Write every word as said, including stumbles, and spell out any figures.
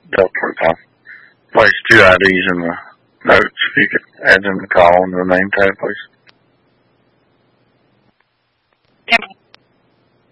Delta time. Place two I Ds in the notes. If you could add them to call and the name tag, please.